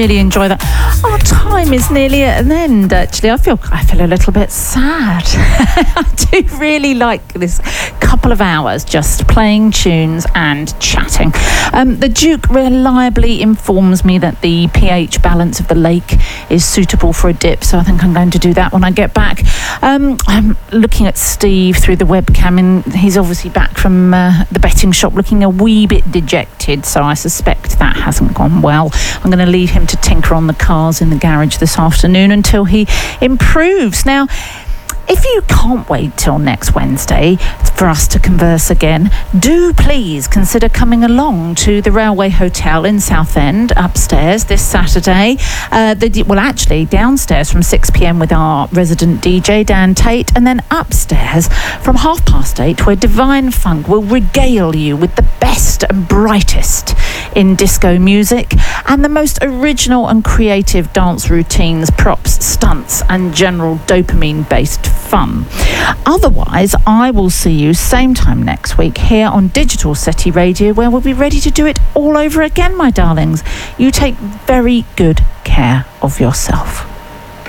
Really enjoy that. Our time is nearly at an end, actually. I feel a little bit sad. I do really like this couple of hours just playing tunes and chatting. The Duke reliably informs me that the pH balance of the lake is suitable for a dip, so I think I'm going to do that when I get back. I'm looking at Steve through the webcam, and he's obviously back from the betting shop looking a wee bit dejected, so I suspect that hasn't gone well. I'm going to leave him to tinker on the cars in the garage this afternoon until he improves. Now, if you can't wait till next Wednesday for us to converse again, do please consider coming along to the Railway Hotel in Southend upstairs this Saturday. Actually downstairs from 6 p.m. with our resident DJ Dan Tate, and then upstairs from 8:30 where Divine Funk will regale you with the best and brightest in disco music and the most original and creative dance routines, props, stunts and general dopamine-based fun. Otherwise, I will see you same time next week here on Digital SETI Radio, where we'll be ready to do it all over again, my darlings. You take very good care of yourself.